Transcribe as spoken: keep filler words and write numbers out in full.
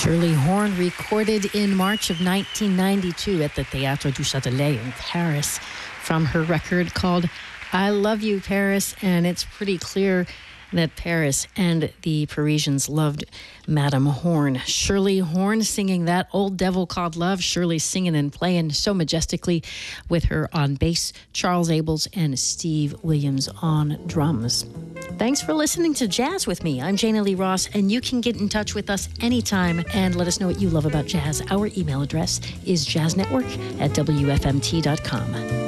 Shirley Horn recorded in March of nineteen ninety-two at the Théâtre du Châtelet in Paris from her record called I Love You, Paris. And it's pretty clear that Paris and the Parisians loved Madame Horn. Shirley Horn singing that Old Devil Called Love. Shirley singing and playing so majestically with her on bass, Charles Abels and Steve Williams on drums. Thanks for listening to Jazz with me. I'm Jana Lee Ross, and you can get in touch with us anytime and let us know what you love about jazz. Our email address is jazznetwork at W F M T dot com.